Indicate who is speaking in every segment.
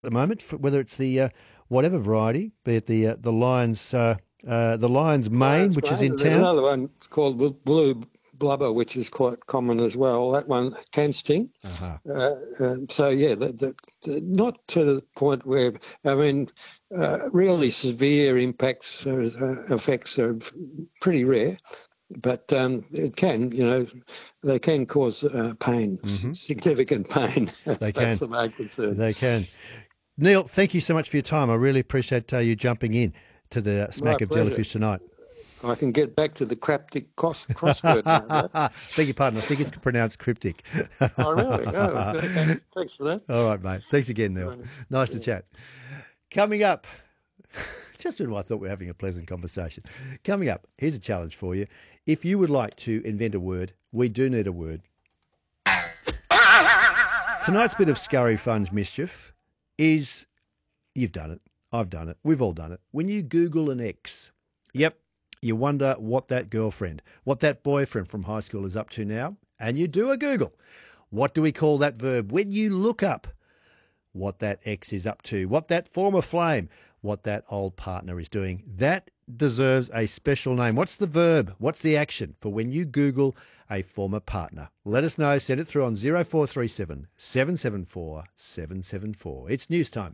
Speaker 1: the moment, whether it's the whatever variety, be it the lion's mane, which is in
Speaker 2: There's
Speaker 1: town.
Speaker 2: another one called blue blubber, which is quite common as well. That one can sting. So yeah, not to the point where, I mean, really severe effects are pretty rare. But it can, they can cause pain, significant pain.
Speaker 1: They
Speaker 2: That's
Speaker 1: can.
Speaker 2: the main concern.
Speaker 1: They can. Neil, thank you so much for your time. I really appreciate you jumping in to the Smack
Speaker 2: My
Speaker 1: of
Speaker 2: pleasure.
Speaker 1: Jellyfish tonight.
Speaker 2: I can get back to the cryptic crossword now.
Speaker 1: Beg your pardon. I think it's pronounced cryptic.
Speaker 2: Oh, really? Oh, okay. Thanks for that.
Speaker 1: All right, mate. Thanks again, Neil. Nice to chat. Coming up, just when I thought we were having a pleasant conversation. Coming up, here's a challenge for you. If you would like to invent a word, we do need a word. Tonight's bit of scurry funge mischief is, you've done it, I've done it, we've all done it. When you Google an ex, yep, you wonder what that girlfriend, what that boyfriend from high school is up to now, and you do a Google. What do we call that verb? When you look up what that ex is up to, what that former flame, what that old partner is doing, that deserves a special name. What's the verb? What's the action for when you Google a former partner? Let us know. Send it through on 0437 774 774. It's news time.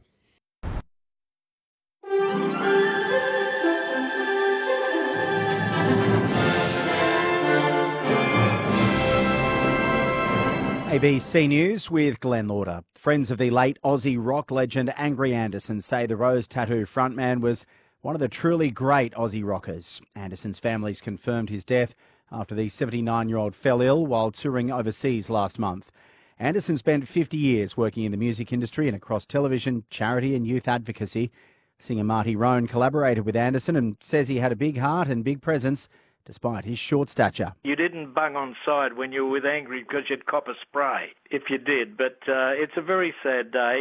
Speaker 3: ABC News with Glenn Lauder. Friends of the late Aussie rock legend Angry Anderson say the Rose Tattoo frontman was one of the truly great Aussie rockers. Anderson's family's confirmed his death after the 79-year-old fell ill while touring overseas last month. Anderson spent 50 years working in the music industry and across television, charity and youth advocacy. Singer Marty Roan collaborated with Anderson and says he had a big heart and big presence despite his short stature.
Speaker 4: You didn't bung on side when you were with Angry because you'd cop a spray, if you did. But it's a very sad day.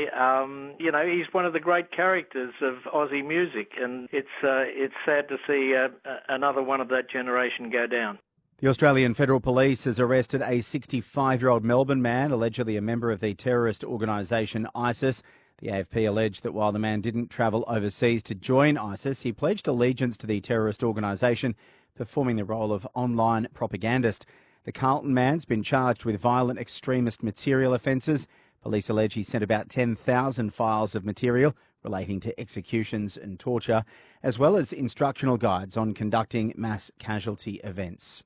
Speaker 4: He's one of the great characters of Aussie music, and it's sad to see another one of that generation go down.
Speaker 3: The Australian Federal Police has arrested a 65-year-old Melbourne man, allegedly a member of the terrorist organisation ISIS. The AFP alleged that while the man didn't travel overseas to join ISIS, he pledged allegiance to the terrorist organisation, performing the role of online propagandist. The Carlton man's been charged with violent extremist material offences. Police allege he sent about 10,000 files of material relating to executions and torture, as well as instructional guides on conducting mass casualty events.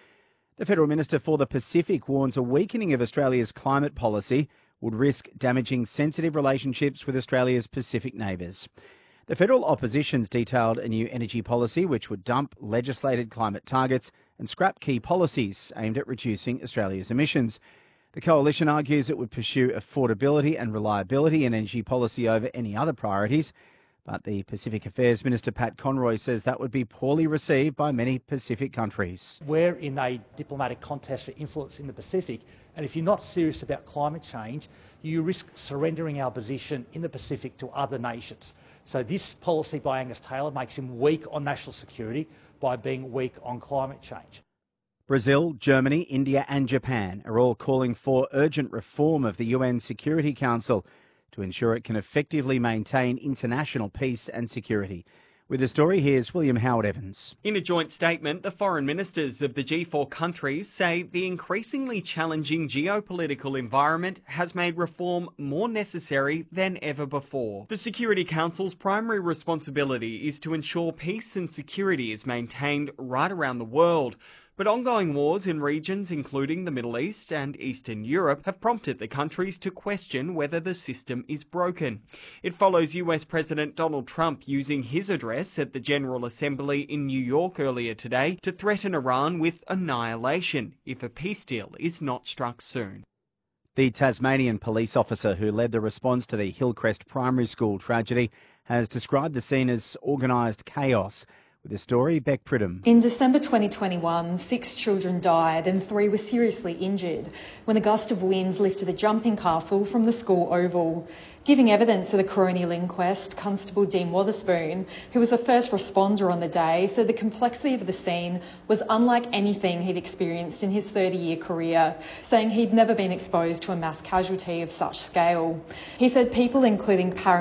Speaker 3: The Federal Minister for the Pacific warns a weakening of Australia's climate policy would risk damaging sensitive relationships with Australia's Pacific neighbours. The federal opposition's detailed a new energy policy which would dump legislated climate targets and scrap key policies aimed at reducing Australia's emissions. The coalition argues it would pursue affordability and reliability in energy policy over any other priorities. But the Pacific Affairs Minister Pat Conroy says that would be poorly received by many Pacific countries.
Speaker 5: We're in a diplomatic contest for influence in the Pacific, and if you're not serious about climate change, you risk surrendering our position in the Pacific to other nations. So this policy by Angus Taylor makes him weak on national security by being weak on climate change.
Speaker 3: Brazil, Germany, India and Japan are all calling for urgent reform of the UN Security Council to ensure it can effectively maintain international peace and security. With the story, here's William Howard Evans.
Speaker 6: In a joint statement, the foreign ministers of the G4 countries say the increasingly challenging geopolitical environment has made reform more necessary than ever before. The Security Council's primary responsibility is to ensure peace and security is maintained right around the world. But ongoing wars in regions including the Middle East and Eastern Europe have prompted the countries to question whether the system is broken. It follows US President Donald Trump using his address at the General Assembly in New York earlier today to threaten Iran with annihilation if a peace deal is not struck soon.
Speaker 3: The Tasmanian police officer who led the response to the Hillcrest Primary School tragedy has described the scene as organised chaos. With the story, Beck Pridham.
Speaker 7: In December 2021, 6 children died and 3 were seriously injured when a gust of winds lifted a jumping castle from the school oval. Giving evidence at the coronial inquest, Constable Dean Wotherspoon, who was a first responder on the day, said the complexity of the scene was unlike anything he'd experienced in his 30-year career, saying he'd never been exposed to a mass casualty of such scale. He said people including